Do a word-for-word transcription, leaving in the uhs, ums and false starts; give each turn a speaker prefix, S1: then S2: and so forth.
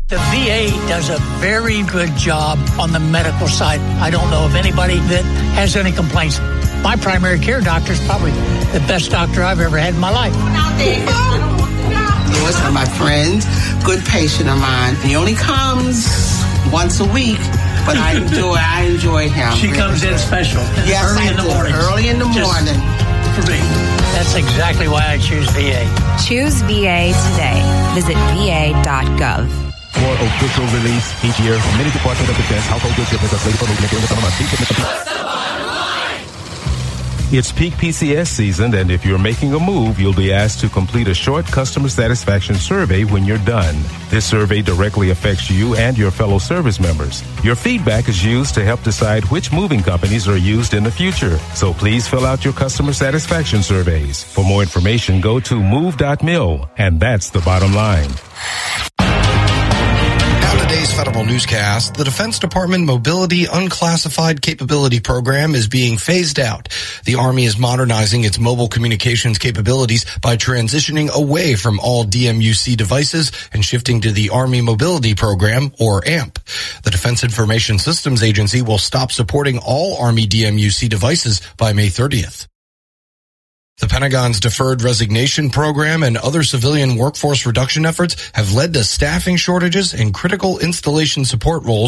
S1: The V A does a very good job on the medical side. I don't know of anybody that has any complaints. My primary care doctor is probably the best doctor I've ever had in my life.
S2: Lewis, one of my friends, good patient of mine. He only comes once a week, but I enjoy I enjoy him.
S1: She comes in special.
S2: Yes,
S1: early
S2: I
S1: in the
S2: do.
S1: morning.
S2: Early in the
S1: Just
S2: morning.
S1: For me. That's exactly why I choose V A.
S3: Choose V A today. Visit V A dot gov.
S4: For official release each year, many Department of Defense household goods shipments are slated for movement. It's peak P C S season, and if you're making a move, you'll be asked to complete a short customer satisfaction survey when you're done. This survey directly affects you and your fellow service members. Your feedback is used to help decide which moving companies are used in the future. So please fill out your customer satisfaction surveys. For more information, go to move dot mil, and that's the bottom line.
S5: Today's Federal Newscast, the Defense Department Mobility Unclassified Capability Program is being phased out. The Army is modernizing its mobile communications capabilities by transitioning away from all D M U C devices and shifting to the Army Mobility Program, or A M P. The Defense Information Systems Agency will stop supporting all Army D M U C devices by May thirtieth. The Pentagon's deferred resignation program and other civilian workforce reduction efforts have led to staffing shortages and critical installation support roles